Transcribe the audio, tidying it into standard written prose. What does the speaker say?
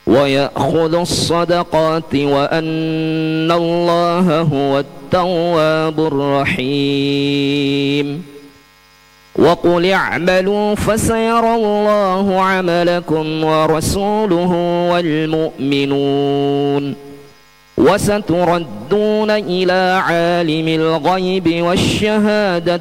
ويأخذ الصدقات وأن الله هو التواب الرحيم. وقل اعملوا فسيرى الله عملكم ورسوله والمؤمنون وستردون إلى عالم الغيب والشهادة